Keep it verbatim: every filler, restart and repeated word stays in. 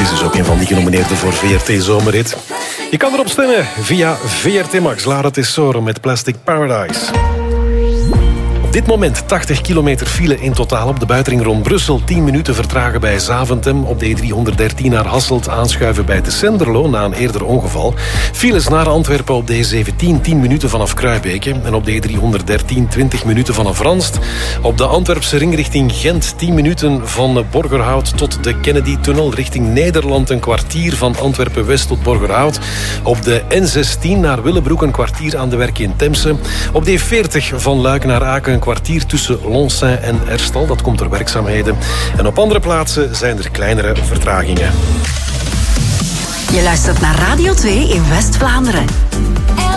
Is dus ook een van die genomineerden voor V R T Zomerhit. Je kan erop stemmen via V R T Max. Lara Tesoro met Plastic Paradise. Op dit moment tachtig kilometer file in totaal op de buitenring rond Brussel. tien minuten vertragen bij Zaventem. Op de E driehonderddertien naar Hasselt aanschuiven bij de Senderlo na een eerder ongeval. Files naar Antwerpen op de E zeventien, tien minuten vanaf Kruibeke. En op de E driehonderddertien, twintig minuten vanaf Ranst. Op de Antwerpse ring richting Gent, tien minuten van Borgerhout tot de Kennedy-tunnel. Richting Nederland een kwartier van Antwerpen-West tot Borgerhout. Op de N zestien naar Willebroek een kwartier aan de werk in Temse. Op de E veertig van Luik naar Aken een kwartier tussen Lonsaint en Erstal. Dat komt door werkzaamheden. En op andere plaatsen zijn er kleinere vertragingen. Je luistert naar Radio twee in West-Vlaanderen.